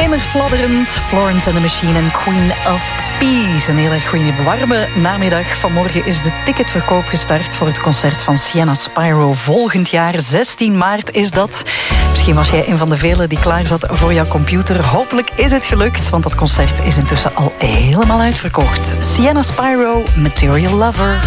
Schemerfladderend, Florence and the Machine en Queen of Peace. Een hele goede warme namiddag. Vanmorgen is de ticketverkoop gestart voor het concert van Sienna Spyro. Volgend jaar, 16 maart is dat. Misschien was jij een van de velen die klaar zat voor jouw computer. Hopelijk is het gelukt, want dat concert is intussen al helemaal uitverkocht. Sienna Spyro, Material Lover.